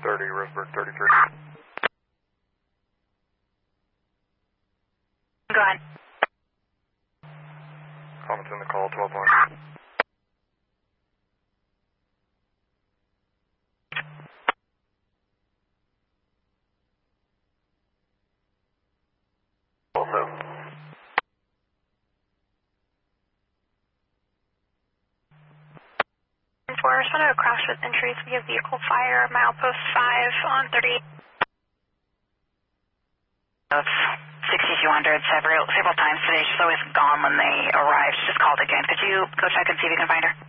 30, Roseburg 33. Go ahead. Comments in the call, 12-1. Also. For responded to a crash with entries, we have vehicle fire, milepost 5 on 30. Of 6200 several times today. She's always gone when they arrive. She just called again. Could you go check and see if you can find her?